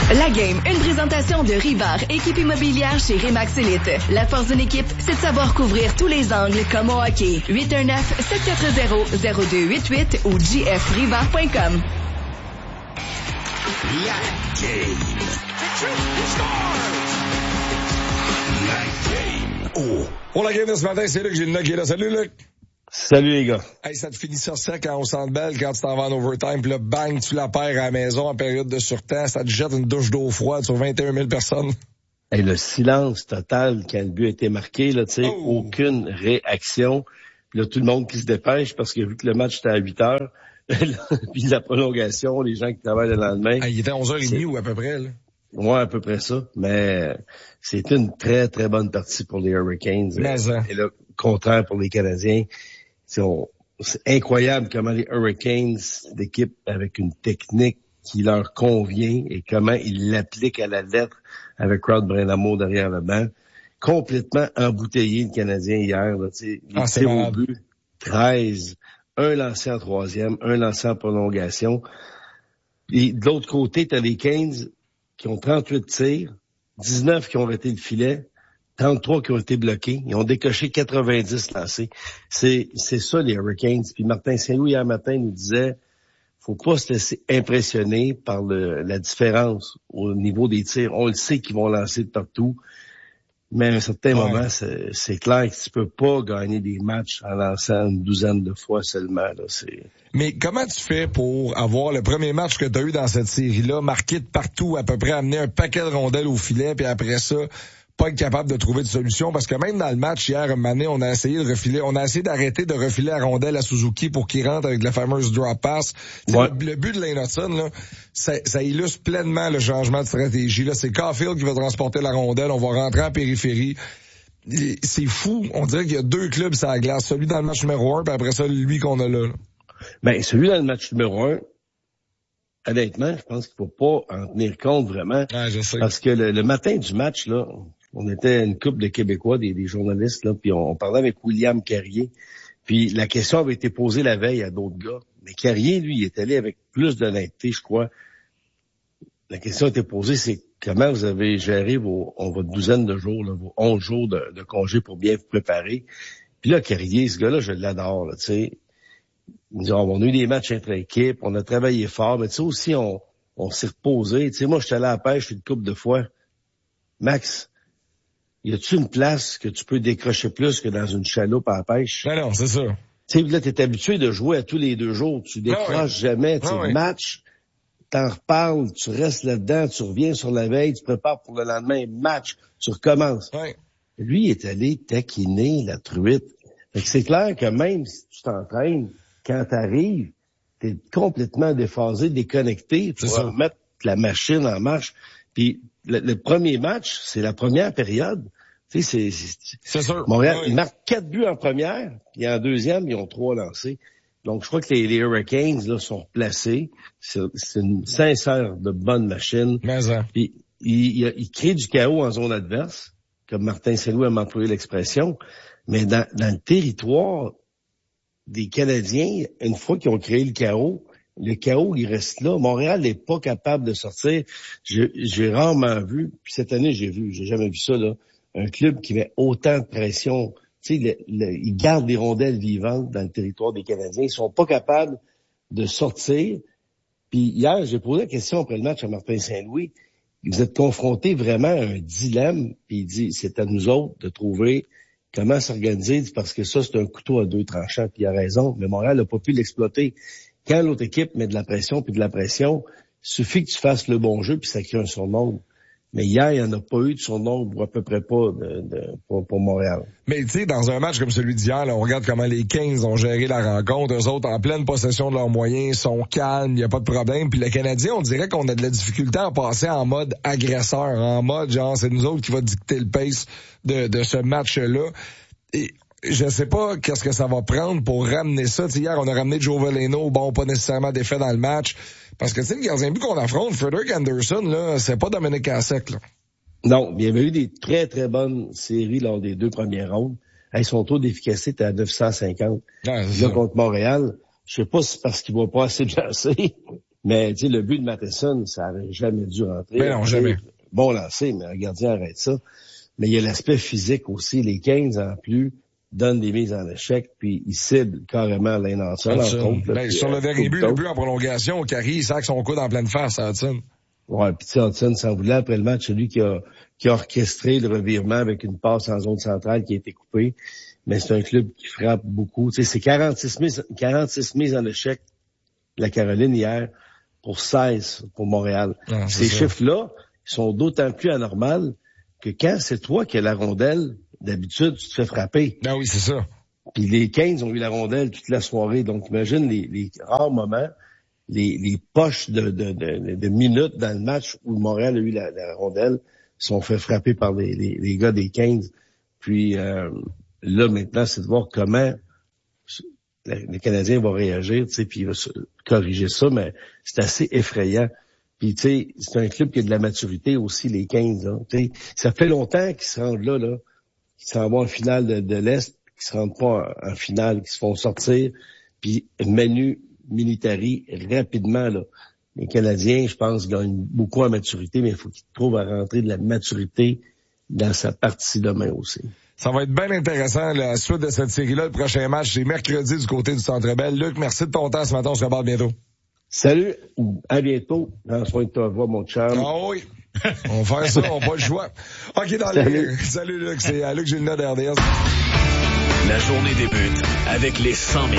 La Game, une présentation de Rivard, équipe immobilière chez Remax Elite. La force d'une équipe, c'est de savoir couvrir tous les angles comme au hockey. 819-740-0288 ou jfrivard.com. La Game. La Game. Oh. Pour la game de ce matin, c'est Luc Gilna qui est là. Salut Luc. Salut les gars. Hey, ça te finit ça sec quand on sent belle, quand tu t'en vas en overtime, puis là, bang, tu la perds à la maison en période de surtemps, ça te jette une douche d'eau froide sur 21 000 personnes. Hey, le silence total quand le but a été marqué, là, tu sais, aucune réaction. Puis là, tout le monde qui se dépêche parce que vu que le match était à 8 heures, puis la prolongation, les gens qui travaillent le lendemain. Hey, il était 11h30 ou à peu près, là. Ouais, à peu près ça. Mais c'était une très, très bonne partie pour les Hurricanes. Et le contraire pour les Canadiens. C'est incroyable comment les Hurricanes, l'équipe avec une technique qui leur convient et comment ils l'appliquent à la lettre avec Rod Brind'Amour derrière le banc. Complètement embouteillé le Canadien hier. Là, les tirs au but, 13. Un lancé en troisième, un lancé en prolongation. Et de l'autre côté, t'as les Canes qui ont 38 tirs, 19 qui ont arrêté le filet, 33 qui ont été bloqués. Ils ont décoché 90 lancés. C'est ça, les Hurricanes. Puis Martin Saint-Louis, hier matin, nous disait, faut pas se laisser impressionner par la différence au niveau des tirs. On le sait qu'ils vont lancer de partout. Mais à un certain moment, c'est clair que tu peux pas gagner des matchs en lançant une douzaine de fois seulement. Là, Mais comment tu fais pour avoir le premier match que tu as eu dans cette série-là, marqué de partout, à peu près amener un paquet de rondelles au filet, puis après ça, pas être capable de trouver de solution? Parce que même dans le match hier, un moment donné, on a essayé d'arrêter de refiler la rondelle à Suzuki pour qu'il rentre avec la fameuse drop pass. Ouais. Le but de Lane Hutson, là, ça illustre pleinement le changement de stratégie. Là, c'est Caulfield qui va transporter la rondelle, on va rentrer en périphérie. C'est fou, on dirait qu'il y a deux clubs sur la glace, celui dans le match numéro 1, puis après ça, lui qu'on a là. Ben, celui dans le match numéro 1, honnêtement, je pense qu'il faut pas en tenir compte vraiment. Ah, je sais. Parce que le matin du match, là, on était une couple de Québécois, des journalistes, là, puis on parlait avec William Carrier. Puis la question avait été posée la veille à d'autres gars. Mais Carrier, lui, il est allé avec plus d'honnêteté, je crois. La question a été posée, c'est comment vous avez géré votre douzaine de jours, là, vos 11 jours de congé pour bien vous préparer. Puis là, Carrier, ce gars-là, je l'adore, là, tu sais. Il dit, on a eu des matchs entre équipes, on a travaillé fort, mais tu sais aussi, on s'est reposé. Tu sais, moi, je suis allé à la pêche une couple de fois. Max, y a-tu une place que tu peux décrocher plus que dans une chaloupe à la pêche? Ben non, c'est ça. Tu sais, là, t'es habitué de jouer à tous les 2 jours. Tu décroches jamais. Tu sais, match, t'en reparles, tu restes là-dedans, tu reviens sur la veille, tu prépares pour le lendemain, match, tu recommences. Ouais. Lui, il est allé taquiner la truite. Fait que c'est clair que même si tu t'entraînes, quand t'arrives, t'es complètement déphasé, déconnecté pour remettre la machine en marche. Puis le premier match, c'est la première période. Tu sais, c'est sûr. Montréal, ils marquent 4 buts en première, puis en deuxième, ils ont 3 lancés. Donc, je crois que les Hurricanes, là, sont placés. C'est une sincère de bonne machine. Puis, ils créent du chaos en zone adverse, comme Martin Saint-Louis a employé l'expression. Mais dans le territoire des Canadiens, une fois qu'ils ont créé le chaos, il reste là. Montréal n'est pas capable de sortir. J'ai rarement vu, puis cette année, j'ai jamais vu ça, là, un club qui met autant de pression. Tu sais, ils gardent les rondelles vivantes dans le territoire des Canadiens. Ils sont pas capables de sortir. Puis hier, j'ai posé la question après le match à Martin Saint-Louis. Vous êtes confrontés vraiment à un dilemme. Puis il dit, c'est à nous autres de trouver comment s'organiser, parce que ça, c'est un couteau à 2 tranchants. Puis il a raison, mais Montréal n'a pas pu l'exploiter. Quand l'autre équipe met de la pression, il suffit que tu fasses le bon jeu, puis ça crée un surnombre. Mais hier, il n'y en a pas eu de surnombre, ou à peu près pas pour Montréal. Mais tu sais, dans un match comme celui d'hier, là, on regarde comment les Kings ont géré la rencontre. Eux autres, en pleine possession de leurs moyens, sont calmes, il n'y a pas de problème. Puis les Canadiens, on dirait qu'on a de la difficulté à passer en mode agresseur, en mode genre c'est nous autres qui va dicter le pace de ce match-là. Et je sais pas qu'est-ce que ça va prendre pour ramener ça. T'sais, hier, on a ramené Joe Veleno, bon, pas nécessairement défait dans le match. Parce que, tu sais, le gardien de but qu'on affronte, Frederik Anderson, là, c'est pas Dominic Hasek, là. Non, il y avait eu des très, très bonnes séries lors des 2 premières rondes. Son taux d'efficacité était à 950. Là, contre Montréal, je sais pas si c'est parce qu'il va pas assez de lancer, Mais, tu sais, le but de Matheson, ça n'aurait jamais dû rentrer. Ben non, jamais. Bon lancé, mais un gardien arrête ça. Mais il y a l'aspect physique aussi. Les 15 en plus donnent des mises en échec, puis ils ciblent carrément Lane Hudson, entre autres. Ben, sur le dernier but, le but en prolongation, Carey, il sac son coude en pleine face à Hudson. Ouais, puis tu sais, Hudson s'en voulait après le match, celui qui a orchestré le revirement avec une passe en zone centrale qui a été coupée. Mais c'est un club qui frappe beaucoup. Tu sais, c'est 46 mises en échec de la Caroline hier pour 16 pour Montréal. Ah, ces chiffres-là sont d'autant plus anormaux que quand c'est toi qui as la rondelle, d'habitude, tu te fais frapper. Ah oui, c'est ça. Puis les 15 ont eu la rondelle toute la soirée. Donc, imagine les rares moments, les poches de minutes dans le match où Montréal a eu la rondelle sont fait frapper par les gars des 15. Puis là, maintenant, c'est de voir comment le Canadien va réagir, tu sais, puis il va corriger ça, mais c'est assez effrayant. Puis, tu sais, c'est un club qui a de la maturité aussi, les 15, là. Tu sais, ça fait longtemps qu'ils se rendent là, qu'ils s'en vont en finale de l'Est, qu'ils se rendent pas en finale, qu'ils se font sortir, puis Manu Militari, rapidement, là. Les Canadiens, je pense, gagnent beaucoup en maturité, mais il faut qu'ils trouvent à rentrer de la maturité dans sa partie demain aussi. Ça va être bien intéressant, la suite de cette série-là. Le prochain match, c'est mercredi du côté du Centre Bell. Luc, merci de ton temps ce matin. On se reparle bientôt. Salut, à bientôt. Prends soin de ta voix, mon chum. Ah oui. On va faire ça, on n'a pas le choix. OK, Salut Luc, c'est Luc Gilna d'RDS. La journée débute avec les 100 000